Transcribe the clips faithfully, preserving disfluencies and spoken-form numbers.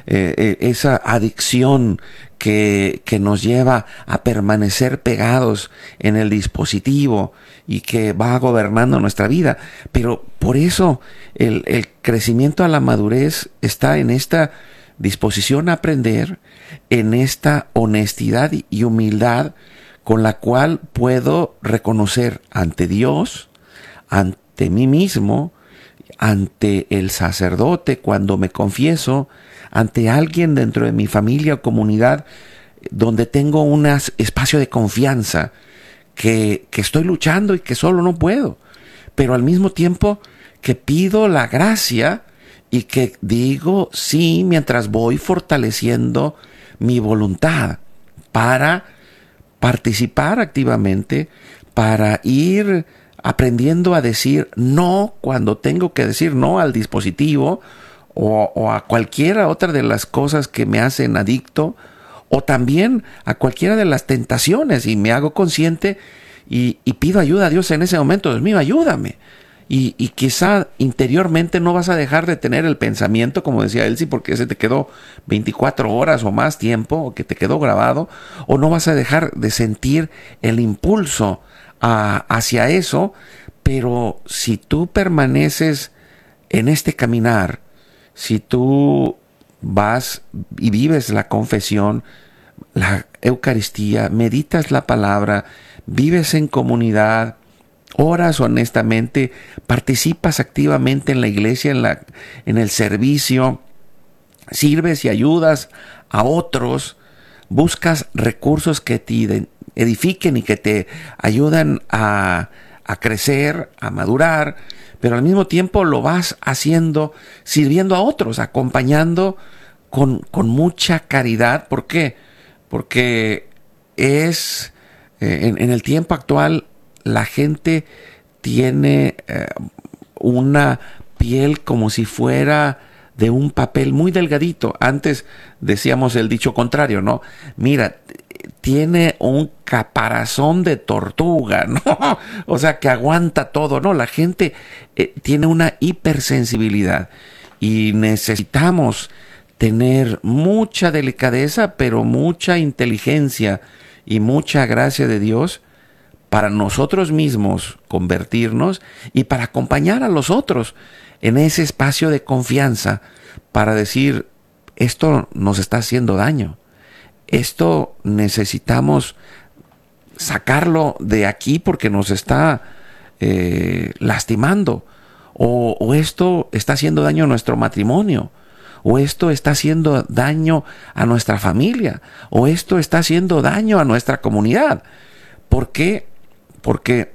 eh, eh, esa adicción que, que nos lleva a permanecer pegados en el dispositivo y que va gobernando nuestra vida. Pero por eso el, el crecimiento a la madurez está en esta disposición a aprender, en esta honestidad y humildad con la cual puedo reconocer ante Dios, ante mí mismo, ante el sacerdote cuando me confieso, ante alguien dentro de mi familia o comunidad donde tengo un espacio de confianza que, que estoy luchando y que solo no puedo, pero al mismo tiempo que pido la gracia y que digo sí mientras voy fortaleciendo mi voluntad para participar activamente, para ir aprendiendo a decir no cuando tengo que decir no al dispositivo o, o a cualquiera otra de las cosas que me hacen adicto, o también a cualquiera de las tentaciones, y me hago consciente y, y pido ayuda a Dios en ese momento. Dios mío, ayúdame. Y, y quizá interiormente no vas a dejar de tener el pensamiento, como decía Elsie, porque ese te quedó veinticuatro horas o más tiempo, o que te quedó grabado, o no vas a dejar de sentir el impulso a, hacia eso, pero si tú permaneces en este caminar, si tú vas y vives la confesión, la Eucaristía, meditas la palabra, vives en comunidad, oras honestamente, participas activamente en la iglesia, en, la, en el servicio, sirves y ayudas a otros, buscas recursos que te edifiquen y que te ayudan a, a crecer, a madurar, pero al mismo tiempo lo vas haciendo sirviendo a otros, acompañando con, con mucha caridad. ¿Por qué? Porque es eh, en, en el tiempo actual la gente tiene eh, una piel como si fuera de un papel muy delgadito. Antes decíamos el dicho contrario, ¿no? Mira, tiene un caparazón de tortuga, ¿no? O sea, que aguanta todo, ¿no? La gente eh, tiene una hipersensibilidad y necesitamos tener mucha delicadeza, pero mucha inteligencia y mucha gracia de Dios para nosotros mismos convertirnos y para acompañar a los otros en ese espacio de confianza para decir, esto nos está haciendo daño, esto necesitamos sacarlo de aquí porque nos está eh, lastimando, o, o esto está haciendo daño a nuestro matrimonio, o esto está haciendo daño a nuestra familia, o esto está haciendo daño a nuestra comunidad. ¿Por qué? Porque,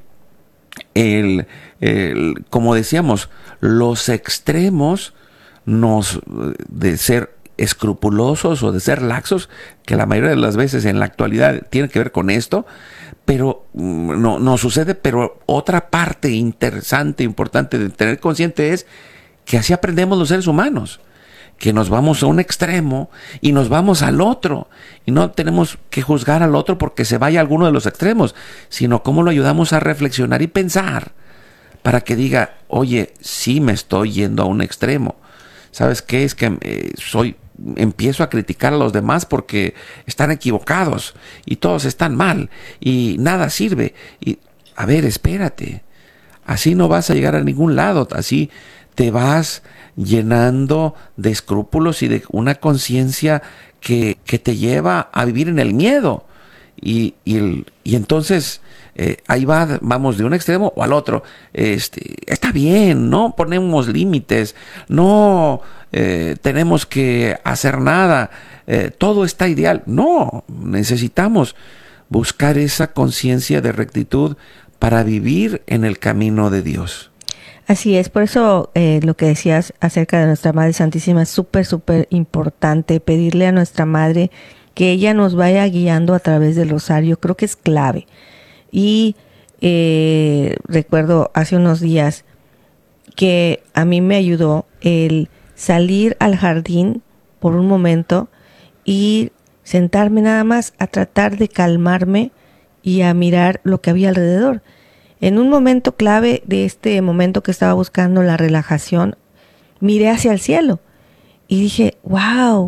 el, el, como decíamos, los extremos nos, de ser escrupulosos o de ser laxos, que la mayoría de las veces en la actualidad tiene que ver con esto, pero no, no sucede. Pero otra parte interesante, importante de tener consciente es que así aprendemos los seres humanos, que nos vamos a un extremo y nos vamos al otro, y no tenemos que juzgar al otro porque se vaya a alguno de los extremos, sino cómo lo ayudamos a reflexionar y pensar para que diga, oye, sí me estoy yendo a un extremo. ¿Sabes qué? Es que eh, soy empiezo a criticar a los demás porque están equivocados y todos están mal y nada sirve. Y a ver, espérate, así no vas a llegar a ningún lado, así te vas llenando de escrúpulos y de una conciencia que, que te lleva a vivir en el miedo. Y, y, el, y entonces eh, ahí va, vamos de un extremo o al otro. Este, está bien, no ponemos límites, no eh, tenemos que hacer nada, eh, todo está ideal. No, necesitamos buscar esa conciencia de rectitud para vivir en el camino de Dios. Así es, por eso eh, lo que decías acerca de nuestra Madre Santísima es súper, súper importante, pedirle a nuestra Madre que ella nos vaya guiando a través del rosario. Creo que es clave. Y eh, recuerdo hace unos días que a mí me ayudó el salir al jardín por un momento y sentarme nada más a tratar de calmarme y a mirar lo que había alrededor. En un momento clave de este momento que estaba buscando la relajación, miré hacia el cielo y dije, wow,